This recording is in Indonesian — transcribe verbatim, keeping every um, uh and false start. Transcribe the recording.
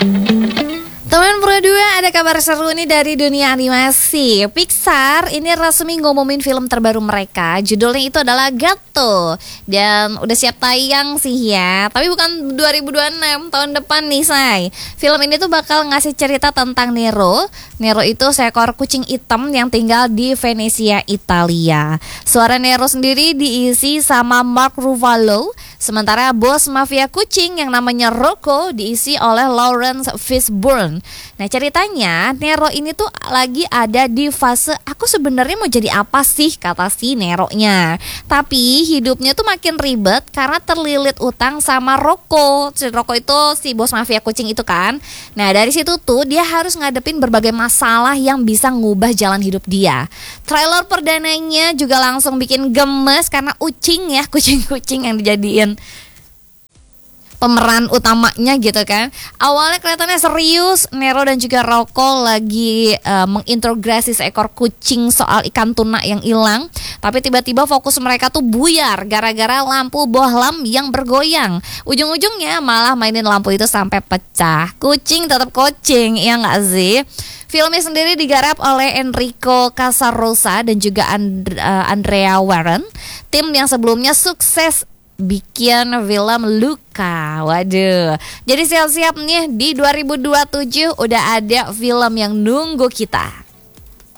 Teman Pro dua, ada kabar seru nih dari dunia animasi. Pixar ini resmi ngumumin film terbaru mereka. Judulnya itu adalah Gato. Dan udah siap tayang sih ya. Tapi bukan dua ribu dua puluh enam, tahun depan nih say. Film ini tuh bakal ngasih cerita tentang Nero. Nero itu seekor kucing hitam yang tinggal di Venesia, Italia. Suara Nero sendiri diisi sama Mark Ruffalo. Sementara bos mafia kucing yang namanya Rocco diisi oleh Lawrence Fishburne. Nah ceritanya Nero ini tuh lagi ada di fase aku sebenarnya mau jadi apa sih, kata si Nero-nya. Tapi hidupnya tuh makin ribet karena terlilit utang sama Rocco. Si Rocco itu si bos mafia kucing itu kan. Nah dari situ tuh dia harus ngadepin berbagai masalah yang bisa ngubah jalan hidup dia. Trailer perdananya juga langsung bikin gemes karena ucing ya, kucing-kucing yang dijadiin pemeran utamanya gitu kan. Awalnya kelihatannya serius, Nero dan juga Rocco lagi uh, mengintegrasi seekor kucing soal ikan tuna yang hilang. Tapi tiba-tiba fokus mereka tuh buyar gara-gara lampu bohlam yang bergoyang. Ujung-ujungnya malah mainin lampu itu sampai pecah. Kucing tetap kucing, ya nggak sih? Filmnya sendiri digarap oleh Enrico Casarosa dan juga And- uh, Andrea Warren, tim yang sebelumnya sukses bikin film Luca. Waduh. Jadi siap-siap nih, di dua ribu dua puluh tujuh udah ada film yang nunggu kita.